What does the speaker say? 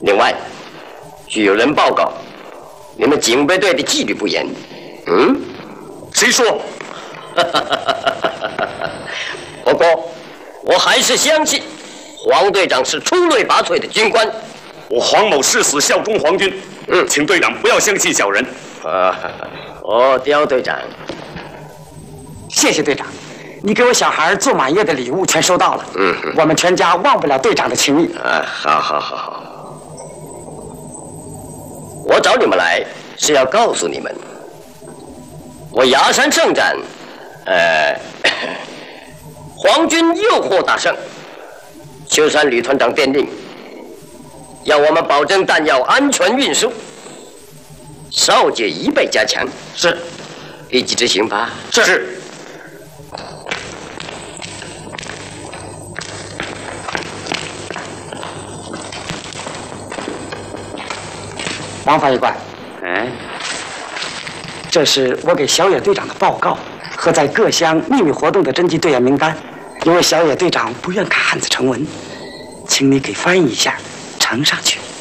另外，据有人报告，你们警备队的纪律不严。 谁说？ 不过，我还是相信黄队长是出类拔萃的军官。 我黄某誓死效忠皇军。请队长不要相信小人。 刁队长， 谢谢队长，你给我小孩做满月的礼物全收到了。我们全家忘不了队长的情谊。 好。我找你们来是要告诉你们，我崖山圣战，皇军又获大胜。秋山旅团长电令，要我们保证弹药安全运输，哨戒1倍加强。 是， 立即执行吧。 是。王法医官，这是我给小野队长的报告和在各乡秘密活动的侦缉队员名单。因为小野队长不愿看汉字成文，请你给翻译一下，呈上去。